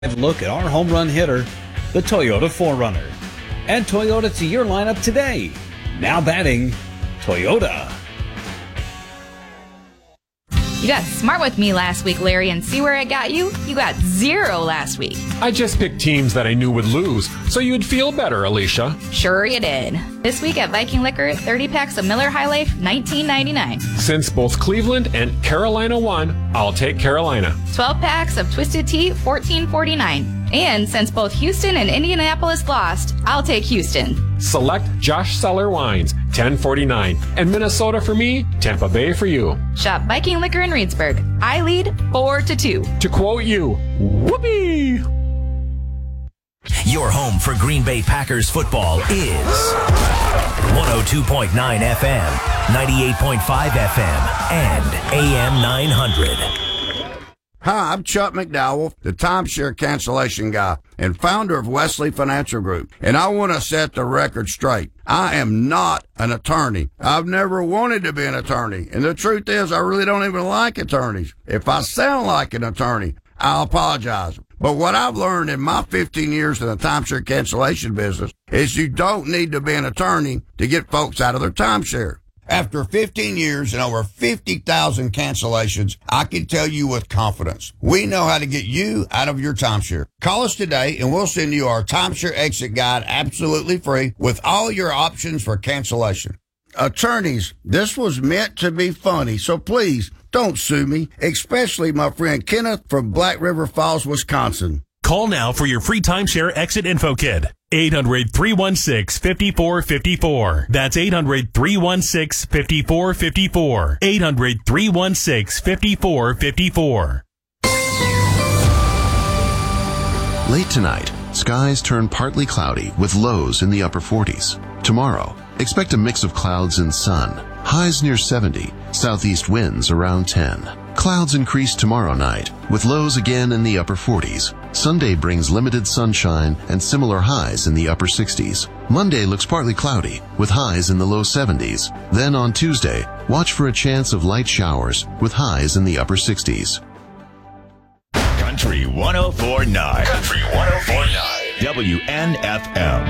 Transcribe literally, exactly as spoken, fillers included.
Look at our home run hitter, the Toyota four runner. Add Toyota to your lineup today. Now batting, Toyota. You got smart with me last week, Larry, and see where it got you? You got zero last week. I just picked teams that I knew would lose, so you'd feel better, Alicia. Sure you did. This week at Viking Liquor, thirty packs of Miller High Life, nineteen ninety-nine. Since both Cleveland and Carolina won, I'll take Carolina. twelve packs of Twisted Tea, fourteen forty-nine. And since both Houston and Indianapolis lost, I'll take Houston. Select Josh Seller wines, ten forty-nine. And Minnesota for me, Tampa Bay for you. Shop Viking Liquor in Reedsburg. I lead four to two. To quote you, whoopee! Your home for Green Bay Packers football is one oh two point nine F M, ninety-eight point five F M, and A M nine hundred. Hi, I'm Chuck McDowell, the timeshare cancellation guy and founder of Wesley Financial Group, and I want to set the record straight. I am not an attorney. I've never wanted to be an attorney, and the truth is I really don't even like attorneys. If I sound like an attorney, I'll apologize. But what I've learned in my fifteen years in the timeshare cancellation business is you don't need to be an attorney to get folks out of their timeshare. After fifteen years and over fifty thousand cancellations, I can tell you with confidence, we know how to get you out of your timeshare. Call us today and we'll send you our timeshare exit guide absolutely free with all your options for cancellation. Attorneys, this was meant to be funny, so please don't sue me, especially my friend Kenneth from Black River Falls, Wisconsin. Call now for your free timeshare exit info kit. eight hundred, three one six, five four five four. That's eight hundred, three one six, five four five four. eight hundred, three one six, five four five four. Late tonight, skies turn partly cloudy with lows in the upper forties. Tomorrow, expect a mix of clouds and sun. Highs near seventy, southeast winds around ten. Clouds increase tomorrow night, with lows again in the upper forties. Sunday brings limited sunshine and similar highs in the upper sixties. Monday looks partly cloudy, with highs in the low seventies. Then on Tuesday, watch for a chance of light showers, with highs in the upper sixties. Country one oh four point nine. Country one oh four point nine. W N F M.